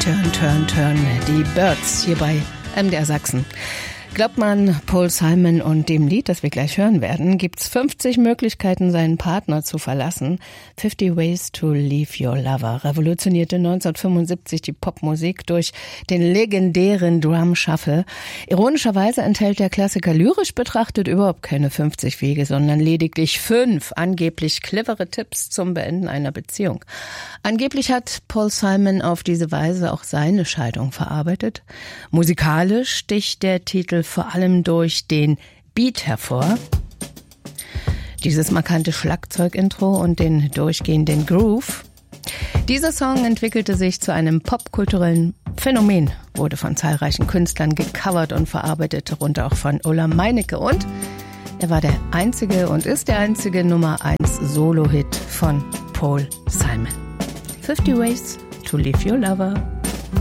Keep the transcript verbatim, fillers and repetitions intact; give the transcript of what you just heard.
Turn, Turn, Turn, die Byrds hier bei M D R Sachsen. Glaubt man Paul Simon und dem Lied, das wir gleich hören werden, gibt's fünfzig Möglichkeiten, seinen Partner zu verlassen. fifty Ways to Leave Your Lover revolutionierte neunzehnhundertfünfundsiebzig die Popmusik durch den legendären Drum Shuffle. Ironischerweise enthält der Klassiker lyrisch betrachtet überhaupt keine fünfzig Wege, sondern lediglich fünf angeblich clevere Tipps zum Beenden einer Beziehung. Angeblich hat Paul Simon auf diese Weise auch seine Scheidung verarbeitet. Musikalisch sticht der Titel vor allem durch den Beat hervor. Dieses markante Schlagzeugintro und den durchgehenden Groove. Dieser Song entwickelte sich zu einem popkulturellen Phänomen, wurde von zahlreichen Künstlern gecovert und verarbeitet, darunter auch von Ulla Meinecke. Und er war der einzige und ist der einzige Nummer eins Solo-Hit von Paul Simon. fifty Ways to Leave Your Lover.